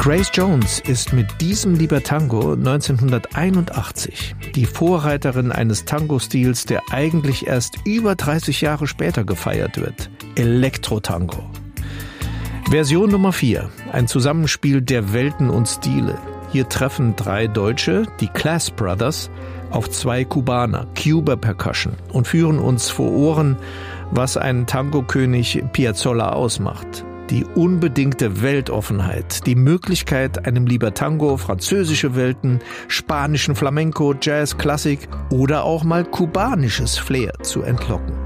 Grace Jones ist mit diesem Libertango 1981 die Vorreiterin eines Tango-Stils, der eigentlich erst über 30 Jahre später gefeiert wird. Elektro-Tango. Version Nummer 4, ein Zusammenspiel der Welten und Stile. Hier treffen 3 Deutsche, die Class Brothers, auf 2 Kubaner, Cuba Percussion, und führen uns vor Ohren, was einen Tango-König Piazzolla ausmacht. Die unbedingte Weltoffenheit, die Möglichkeit, einem Libertango französische Welten, spanischen Flamenco, Jazz, Klassik oder auch mal kubanisches Flair zu entlocken.